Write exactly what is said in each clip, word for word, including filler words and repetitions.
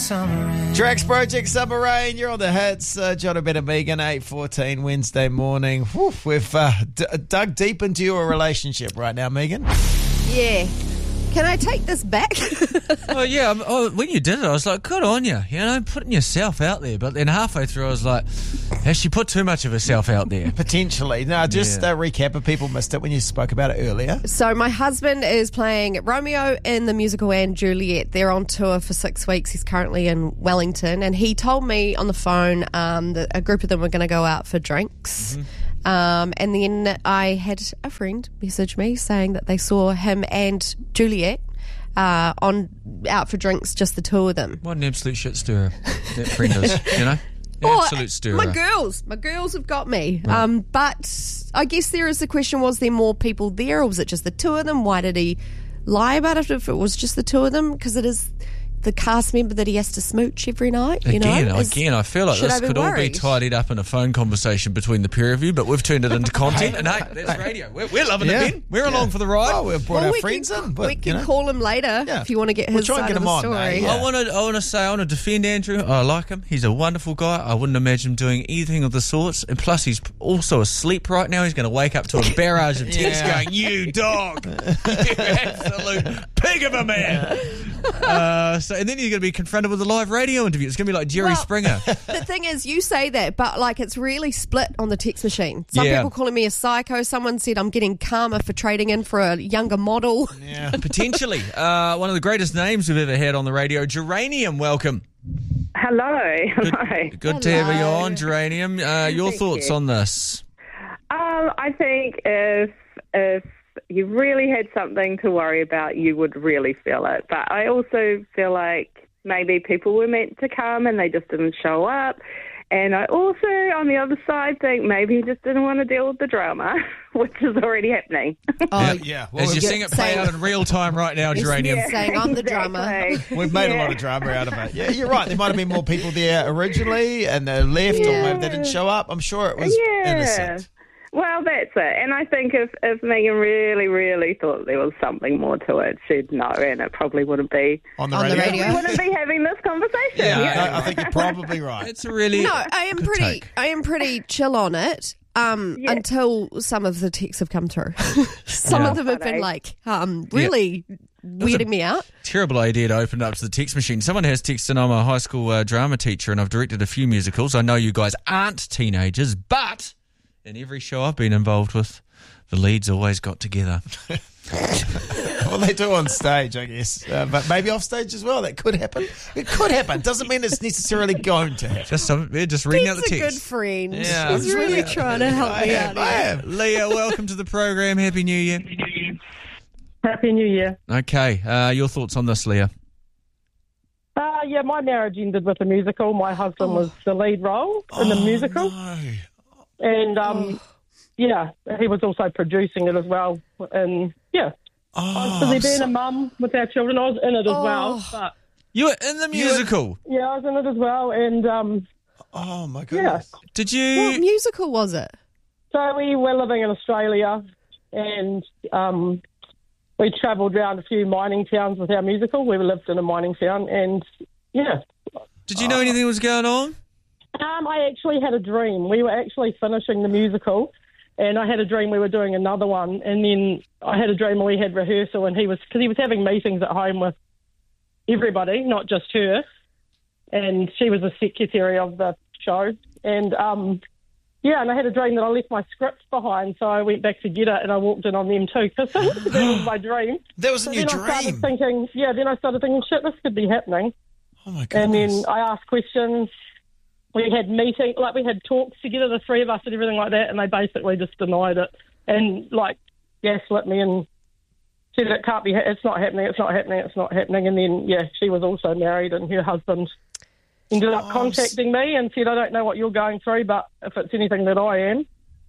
summer rain. Drax Project Summer Rain, you're on the hits. Uh, John O'Bed and Megan, eight fourteen Wednesday morning. Whew, we've uh, d- dug deep into your relationship right now, Megan. Yeah. Can I take this back? Oh, yeah. um, Oh, when you did it, I was like, good on you. You know, putting yourself out there. But then halfway through, I was like, has she put too much of herself out there? Potentially. No, just Yeah. uh, recap if people missed it when you spoke about it earlier. So my husband is playing Romeo in the musical and Juliet. They're on tour for six weeks. He's currently in Wellington. And he told me on the phone um, that a group of them were going to go out for drinks. Mm-hmm. Um, and then I had a friend message me saying that they saw him and Juliet uh, on out for drinks, just the two of them. What an absolute shit stirrer that friend is, you know? Oh, Absolute stirrer. my girls, my girls have got me. Um, but I guess there is the question: was there more people there, or was it just the two of them? Why did he lie about it if it was just the two of them? Because it is the cast member that he has to smooch every night. You Again, know, Is- again, I feel like should this I be could all be worried? tidied up in a phone conversation between the pair of you, but we've turned it into content. And hey, that's radio. We're, we're loving Yeah. it, Ben. We're along for the ride. Oh, we've brought Well, our we friends can, in. But, we you can know. call him later Yeah. if you want to get We'll his try and side get of him the on, story. mate. Yeah. I want to I want to say, I want to defend Andrew. I like him. He's a wonderful guy. I wouldn't imagine him doing anything of the sorts. And plus, he's also asleep right now. He's going to wake up to a barrage of texts Yeah. going, you dog. You absolute pig of a man. Uh, so, and then you're going to be confronted with a live radio interview. It's going to be like Jerry Well, Springer. The thing is, you say that, but like it's really split on the text machine. Some Yeah. people calling me a psycho. Someone said I'm getting karma for trading in for a younger model. Yeah. Potentially. Uh, one of the greatest names we've ever had on the radio. Geranium, welcome. Hello. Hello. Good to have you Hello. on, Geranium. Uh, your Thank thoughts you. on this? Um, I think if if you really had something to worry about, you would really feel it. But I also feel like maybe people were meant to come and they just didn't show up. And I also, on the other side, think maybe he just didn't want to deal with the drama, which is already happening. Oh, Yeah. Well, As we've, you're seeing it play saying- out in real time right now, Geranium. saying I'm the drama. Exactly. we've made a Yeah. lot of drama out of it. Yeah, you're right. There might have been more people there originally and they left or maybe they didn't show up. I'm sure it was Yeah. innocent. Well, that's it. And I think if, if Megan really, really thought there was something more to it, she'd know, and it probably wouldn't be On the On the radio. radio. we wouldn't be having this conversation. Yeah, I, I think you're probably right. It's a really No, I am good pretty. take. I am pretty chill on it. Um, Yeah. until some of the texts have come through. some Yeah. of them have been Funny. like um really weirding me out. Terrible idea to open it up to the text machine. Someone has texted, I'm a high school uh, drama teacher and I've directed a few musicals. I know you guys aren't teenagers, but in every show I've been involved with, the leads always got together. Well, they do on stage, I guess. Uh, but maybe off stage as well. That could happen. It could happen. Doesn't mean it's necessarily going to happen. Just some, yeah, just reading out He's the a good text. friend. Yeah. He's really trying to help I me am, out I here. am. Leah, welcome to the program. Happy New Year. Happy New Year. Okay, uh, your thoughts on this, Leah? Uh, yeah, my marriage ended with a musical. My husband was the lead role in the musical. No. And, um, yeah, he was also producing it as well. And, yeah, I was Oh, busy I'm being so- a mum with our children. I was in it as well. But, You were in the musical. yeah, I was in it as well. And, um, oh my yeah. goodness. Did What you? musical was it? So we were living in Australia and um, we travelled around a few mining towns with our musical. We lived in a mining town and, yeah. Did you know anything was going on? Um, I actually had a dream. We were actually finishing the musical, and I had a dream we were doing another one. And then I had a dream we had rehearsal, and he was because he was having meetings at home with everybody, not just her. And she was the secretary of the show. And um, yeah, and I had a dream that I left my scripts behind, so I went back to get it, and I walked in on them too because that was my dream. That was a So new then I started dream. thinking, yeah. Then I started thinking, shit, this could be happening. Oh my And goodness. then I asked questions. We had meetings, like we had talks together, the three of us and everything like that, and they basically just denied it and like gaslit me and said it can't be, it's not happening, it's not happening, it's not happening. And then, yeah, she was also married and her husband ended up Oh, contacting me and said, I don't know what you're going through, but if it's anything that I am.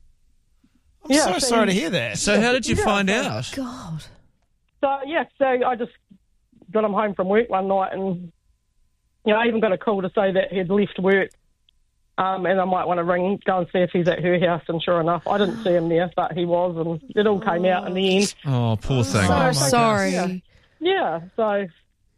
I'm yeah, so so sorry to you- hear that. So how did you Yeah, find so- out? God. So, yeah, so I just got him home from work one night and, you know, I even got a call to say that he'd left work. Um, and I might want to ring, go and see if he's at her house. And sure enough, I didn't see him there, but he was, and it all came out in the end. Oh, poor thing. So my sorry. Yeah. Yeah, so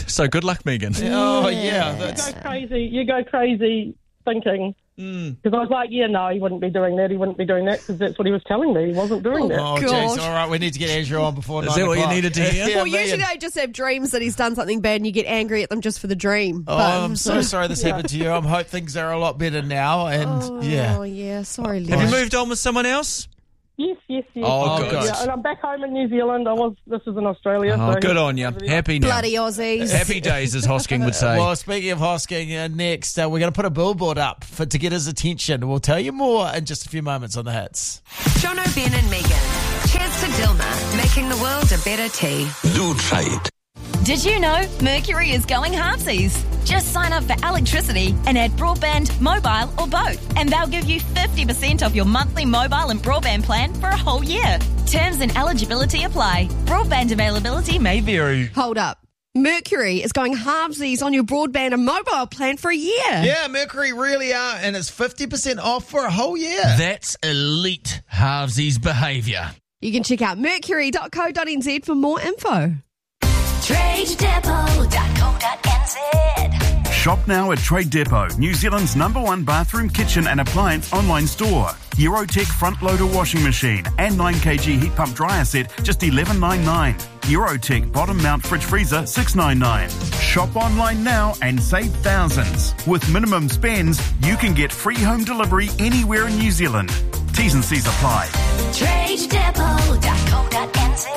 So good luck, Megan. Oh, yeah. Yeah. You That's, go crazy. You go crazy thinking. Mm. Because I was like, yeah, no, he wouldn't be doing that. He wouldn't be doing that because that's what he was telling me. He wasn't doing that. oh, Gosh. jeez. All right, we need to get Andrew on before Is nine that what you o'clock. needed to hear? Yeah, Well, Megan. usually I just have dreams that he's done something bad and you get angry at them just for the dream. Oh, But- I'm so sorry this happened to you. I hope things are a lot better now. And, Oh, yeah. yeah. Sorry, Have Liz. you moved on with someone else? Yes, yes, yes. Oh, good. Yeah, and I'm back home in New Zealand. I was. This is in Australia. Oh, so good on you. Happy now. Bloody Aussies. Happy days, as Hosking would say. Well, speaking of Hosking, uh, next uh, we're going to put a billboard up for to get his attention. We'll tell you more in just a few moments on the hits. Jono, Ben and Megan. Cheers to Dilma, making the world a better tea. Do try it. Did you know Mercury is going halvesies? Just sign up for electricity and add broadband, mobile or both, and they'll give you fifty percent off your monthly mobile and broadband plan for a whole year. Terms and eligibility apply. Broadband availability may vary. Hold up. Mercury is going halvesies on your broadband and mobile plan for a year. Yeah, Mercury really are, and it's fifty percent off for a whole year. That's elite halvesies behaviour. You can check out mercury dot co dot n z for more info. trade depot dot co dot n z. Shop now at Trade Depot, New Zealand's number one bathroom, kitchen and appliance online store. Eurotech front loader washing machine and nine kilogram heat pump dryer set just eleven ninety-nine. Eurotech bottom mount fridge freezer six ninety-nine. Shop online now and save thousands. With minimum spends, you can get free home delivery anywhere in New Zealand. T's and C's apply. trade depot dot co dot n z.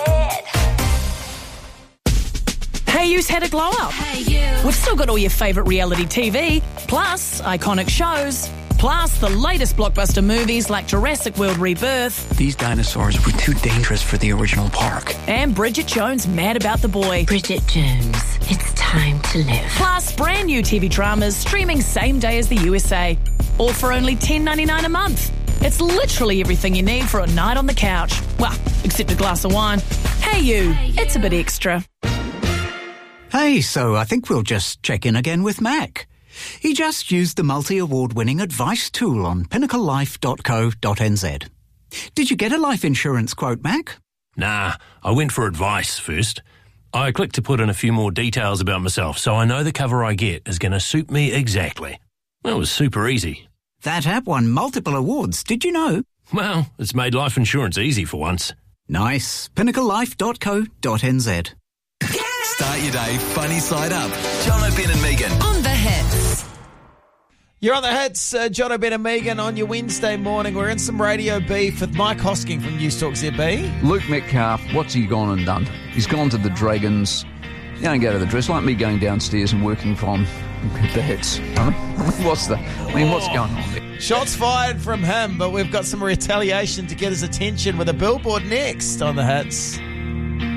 Hey You's had a glow up. Hey you. We've still got all your favourite reality T V, plus iconic shows, plus the latest blockbuster movies like Jurassic World Rebirth These dinosaurs were too dangerous for the original park. and Bridget Jones' Mad About the Boy. Bridget Jones. It's time to live. Plus brand new T V dramas streaming same day as the U S A, all for only ten ninety-nine a month. It's literally everything you need for a night on the couch. Well, except a glass of wine. Hey You, it's a bit extra. Hey, so I think we'll just check in again with Mac. He just used the multi-award winning advice tool on pinnacle life dot co dot n z. Did you get a life insurance quote, Mac? Nah, I went for advice first. I clicked to put in a few more details about myself so I know the cover I get is going to suit me exactly. That was super easy. That app won multiple awards, did you know? Well, it's made life insurance easy for once. Nice. pinnacle life dot co dot n z. Start your day funny side up. Jono, Ben and Megan. On the hits. You're on the hits, uh, Jono, Ben and Megan on your Wednesday morning. We're in some radio beef with Mike Hosking from News Talk Z B. Luke Metcalf, what's he gone and done? He's gone to the Dragons. You don't go to the dress, like me going downstairs and working from the hits. I mean, what's the? I mean, what's going on there? Shots fired from him, but we've got some retaliation to get his attention with a billboard next on the hits.